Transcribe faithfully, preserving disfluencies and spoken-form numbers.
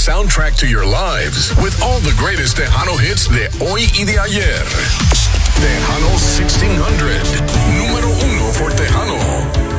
soundtrack to your lives with all the greatest Tejano hits de hoy y de ayer. Tejano sixty-nine.